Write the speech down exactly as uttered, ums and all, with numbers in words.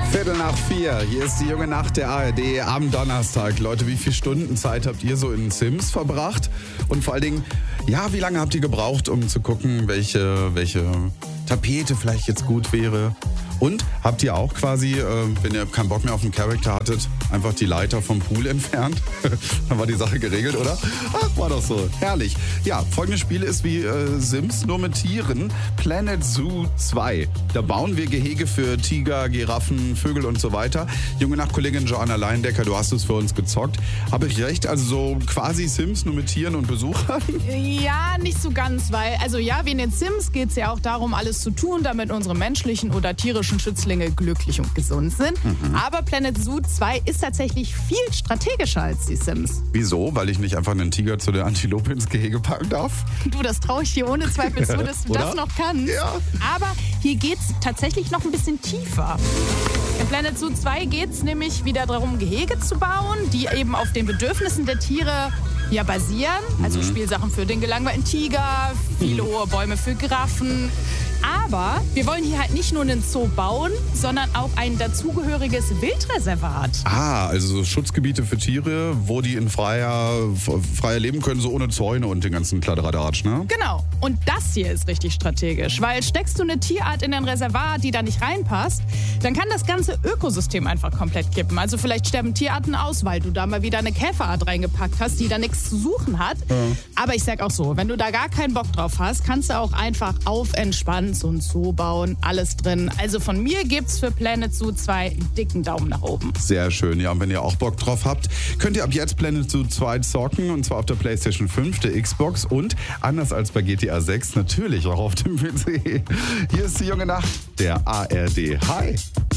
Viertel nach vier, hier ist die junge Nacht der A R D am Donnerstag. Leute, wie viele Stunden Zeit habt ihr so in Sims verbracht? Und vor allen Dingen, ja, wie lange habt ihr gebraucht, um zu gucken, welche, welche Tapete vielleicht jetzt gut wäre? Und habt ihr auch quasi, äh, wenn ihr keinen Bock mehr auf einen Charakter hattet, einfach die Leiter vom Pool entfernt? Dann war die Sache geregelt, oder? Ach, war doch so. Herrlich. Ja, folgendes Spiel ist wie äh, Sims, nur mit Tieren. Planet Zoo zwei. Da bauen wir Gehege für Tiger, Giraffen, Vögel und so weiter. Junge Nachtkollegin Joanna Leindecker, du hast es für uns gezockt. Habe ich recht? Also so quasi Sims, nur mit Tieren und Besuchern? Ja, nicht so ganz, weil, also ja, wie in den Sims geht es ja auch darum, alles zu tun, damit unsere menschlichen oder tierischen Schützlinge glücklich und gesund sind. Mhm. Aber Planet Zoo zwei ist tatsächlich viel strategischer als die Sims. Wieso? Weil ich nicht einfach einen Tiger zu der Antilope ins Gehege packen darf? Du, das traue ich dir ohne Zweifel zu, dass du das noch kannst. Ja. Aber hier geht es tatsächlich noch ein bisschen tiefer. In Planet Zoo zwei geht es nämlich wieder darum, Gehege zu bauen, die eben auf den Bedürfnissen der Tiere ja basieren. Also mhm. Spielsachen für den gelangweilten Tiger, viele hohe Bäume für Giraffen. Aber wir wollen hier halt nicht nur einen Zoo bauen, sondern auch ein dazugehöriges Wildreservat. Ah, also so Schutzgebiete für Tiere, wo die in freier, freier leben können, so ohne Zäune und den ganzen Kladderadatsch, ne? Genau. Und das hier ist richtig strategisch, weil steckst du eine Tierart in ein Reservat, die da nicht reinpasst, dann kann das ganze Ökosystem einfach komplett kippen. Also vielleicht sterben Tierarten aus, weil du da mal wieder eine Käferart reingepackt hast, die da nichts zu suchen hat. Ja. Aber ich sag auch so, wenn du da gar keinen Bock drauf hast, kannst du auch einfach auf entspannt so ein Zoo bauen, alles drin. Also von mir gibt's für Planet Zoo zwei einen dicken Daumen nach oben. Sehr schön, ja. Und wenn ihr auch Bock drauf habt, könnt ihr ab jetzt Planet Zoo zwei zocken. Und zwar auf der PlayStation fünf, der Xbox und, anders als bei G T A sechs, natürlich auch auf dem P C. Hier ist die junge Nacht der A R D. Hi!